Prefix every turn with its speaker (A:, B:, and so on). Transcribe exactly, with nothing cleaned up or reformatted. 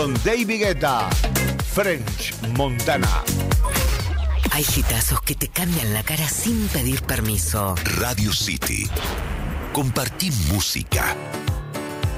A: con David Guetta, French Montana.
B: Hay hitazos que te cambian la cara sin pedir permiso.
C: Radio City. Compartí música.